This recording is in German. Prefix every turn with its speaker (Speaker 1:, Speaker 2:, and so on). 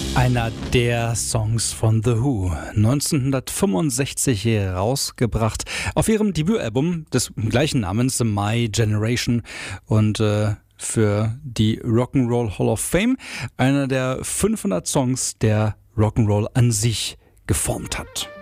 Speaker 1: Einer der Songs von The Who, 1965 herausgebracht, auf ihrem Debütalbum des gleichen Namens, My Generation, und für die Rock'n'Roll Hall of Fame einer der 500 Songs, der Rock'n'Roll an sich geformt hat.